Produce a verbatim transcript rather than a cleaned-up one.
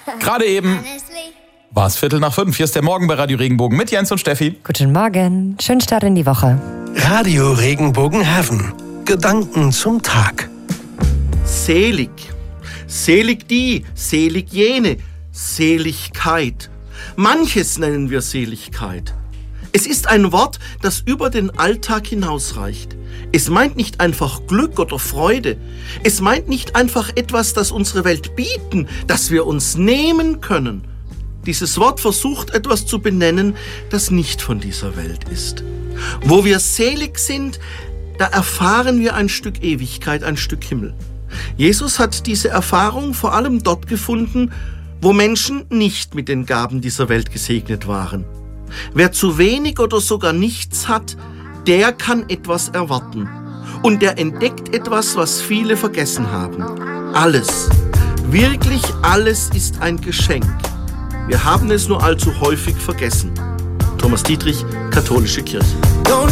Gerade eben war es Viertel nach fünf. Hier ist der Morgen bei Radio Regenbogen mit Jens und Steffi. Guten Morgen. Schönen Start in die Woche. Radio Regenbogen Heaven. Gedanken zum Tag. Selig. Selig die, selig jene. Seligkeit. Manches nennen wir Seligkeit. Es ist ein Wort, das über den Alltag hinausreicht. Es meint nicht einfach Glück oder Freude. Es meint nicht einfach etwas, das unsere Welt bieten, das wir uns nehmen können. Dieses Wort versucht etwas zu benennen, das nicht von dieser Welt ist. Wo wir selig sind, da erfahren wir ein Stück Ewigkeit, ein Stück Himmel. Jesus hat diese Erfahrung vor allem dort gefunden, wo Menschen nicht mit den Gaben dieser Welt gesegnet waren. Wer zu wenig oder sogar nichts hat, der kann etwas erwarten. Und der entdeckt etwas, was viele vergessen haben. Alles, wirklich alles ist ein Geschenk. Wir haben es nur allzu häufig vergessen. Thomas Dietrich, Katholische Kirche.